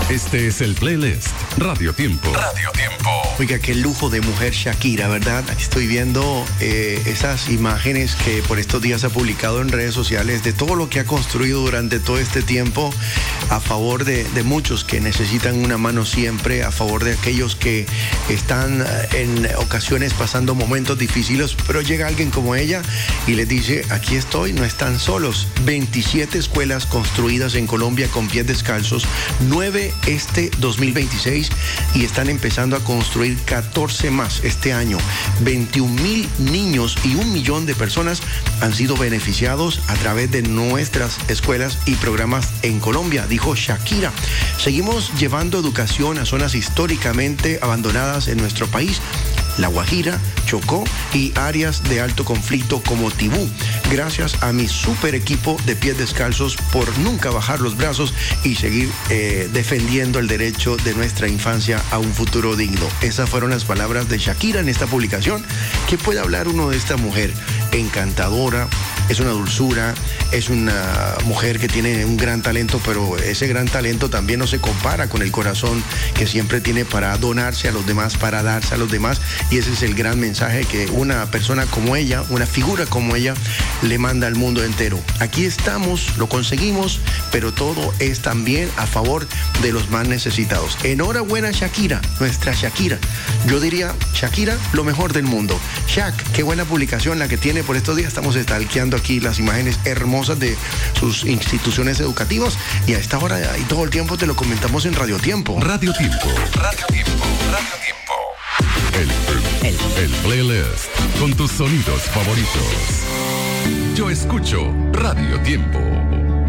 Este es el playlist Radio Tiempo. Radio Tiempo. Oiga, qué lujo de mujer Shakira, ¿verdad? Aquí estoy viendo esas imágenes que por estos días ha publicado en redes sociales de todo lo que ha construido durante todo este tiempo a favor de muchos que necesitan una mano siempre, a favor de aquellos que están en ocasiones pasando momentos difíciles, pero llega alguien como ella y les dice, aquí estoy, no están solos. 27 escuelas construidas en Colombia con pies descalzos, 9 este 2026 y están empezando a construir 14 más este año. 21,000 niños y 1 millón de personas han sido beneficiados a través de nuestras escuelas y programas en Colombia, dijo Shakira. Seguimos llevando educación a zonas históricamente abandonadas en nuestro país, La Guajira, Chocó y áreas de alto conflicto como Tibú. Gracias a mi super equipo de pies descalzos por nunca bajar los brazos y seguir defendiendo el derecho de nuestra infancia a un futuro digno. Esas fueron las palabras de Shakira en esta publicación. ¿Qué puede hablar uno de esta mujer? Encantadora, es una dulzura, es una mujer que tiene un gran talento, pero ese gran talento también no se compara con el corazón que siempre tiene para donarse a los demás, para darse a los demás. Y ese es el gran mensaje que una persona como ella, una figura como ella, le manda al mundo entero. Aquí estamos, lo conseguimos, pero todo es también a favor de los más necesitados. Enhorabuena Shakira, nuestra Shakira. Yo diría, Shakira, lo mejor del mundo. Shak, qué buena publicación la que tiene por estos días. Estamos stalkeando aquí las imágenes hermosas de sus instituciones educativas y a esta hora y todo el tiempo te lo comentamos en Radio Tiempo. Radio Tiempo. Radio Tiempo. Radio Tiempo. El playlist con tus sonidos favoritos. Yo escucho Radio Tiempo.